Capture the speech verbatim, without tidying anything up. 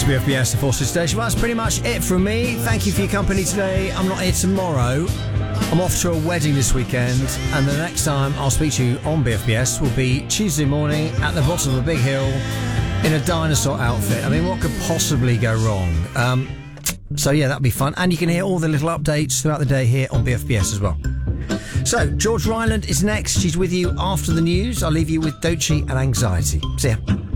B F B S, the Forces Station. Well, that's pretty much it from me. Thank you for your company today. I'm not here tomorrow. I'm off to a wedding this weekend, and the next time I'll speak to you on B F B S will be Tuesday morning at the bottom of a big hill in a dinosaur outfit. I mean, what could possibly go wrong? Um, so, yeah, that'll be fun. And you can hear all the little updates throughout the day here on B F B S as well. So, George Ryland is next. She's with you after the news. I'll leave you with Doechii and Anxiety. See ya.